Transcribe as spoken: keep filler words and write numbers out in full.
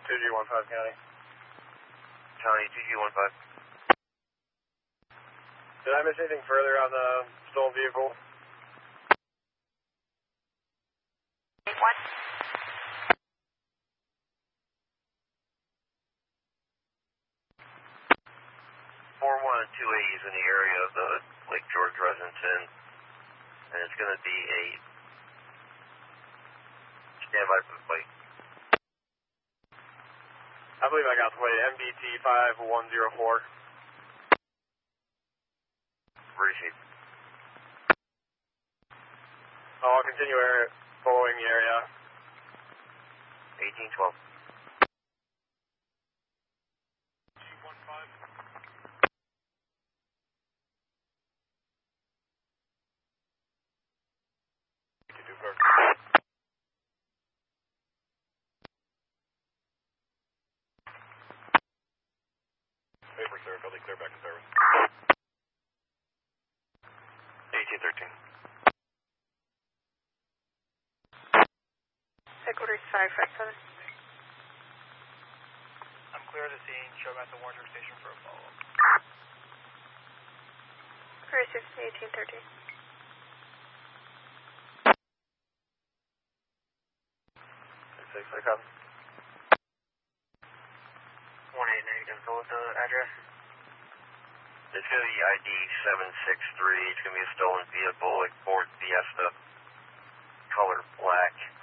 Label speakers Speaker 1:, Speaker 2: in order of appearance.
Speaker 1: two G one five County.
Speaker 2: County two G one five.
Speaker 1: Did I miss anything further on the stolen vehicle?
Speaker 3: What?
Speaker 2: four one and two eighty is in the area of the Lake George residence inn, and it's going to be a standby for the plate.
Speaker 1: I believe I got the plate, M B T five one zero four.
Speaker 2: Receive.
Speaker 1: Oh, I'll continue area, following the area.
Speaker 2: eighteen twelve.
Speaker 1: G one five. Paper, sir. Building clear back in service. eighteen thirteen.
Speaker 3: Headquarters five five seven.
Speaker 4: I'm clear of the scene. Show back the Warren station for a follow-up.
Speaker 3: Clear six eighteen thirteen.
Speaker 1: six six, I come.
Speaker 4: one eight nine, you can fill with the address?
Speaker 2: It's going to be I D seven six three. It's going to be a stolen vehicle, like Ford Fiesta, color black.